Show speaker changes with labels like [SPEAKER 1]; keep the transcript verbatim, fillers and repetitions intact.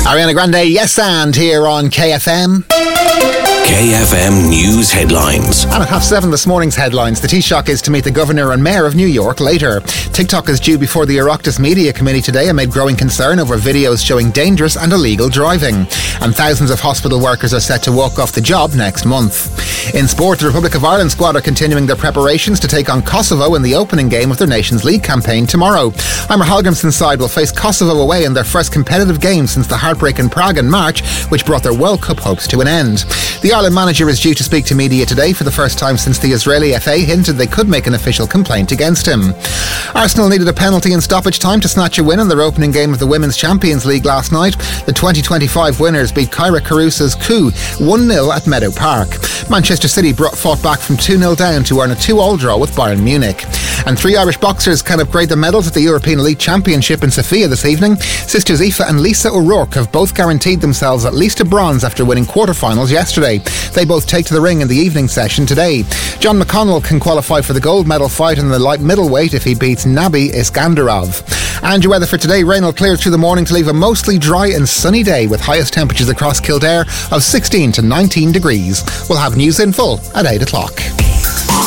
[SPEAKER 1] Ariana Grande, Yes And, here on K F M.
[SPEAKER 2] K F M News Headlines.
[SPEAKER 1] And at half seven this morning's headlines, the Taoiseach is to meet the Governor and Mayor of New York later. TikTok is due before the Oireachtas Media Committee today amid growing concern over videos showing dangerous and illegal driving. And thousands of hospital workers are set to walk off the job next month. In sport, the Republic of Ireland squad are continuing their preparations to take on Kosovo in the opening game of their Nations League campaign tomorrow. Eimer Hallgrimsson's side will face Kosovo away in their first competitive game since the heartbreak in Prague in March, which brought their World Cup hopes to an end. The Ireland manager is due to speak to media today for the first time since the Israeli F A hinted they could make an official complaint against him. Arsenal needed a penalty in stoppage time to snatch a win in their opening game of the Women's Champions League last night. The twenty twenty-five winners beat Kyra Carusa's Coup one nil at Meadow Park. Manchester City brought, fought back from two nil down to earn a two all draw with Bayern Munich. And three Irish boxers can upgrade their medals at the European Elite Championship in Sofia this evening. Sisters Aoife and Lisa O'Rourke have both guaranteed themselves at least a bronze after winning quarterfinals yesterday. They both take to the ring in the evening session today. John McConnell can qualify for the gold medal fight in the light middleweight if he beats Nabi Iskandarov. And your weather for today: rain will clear through the morning to leave a mostly dry and sunny day with highest temperatures across Kildare of sixteen to nineteen degrees. We'll have news in full at eight o'clock.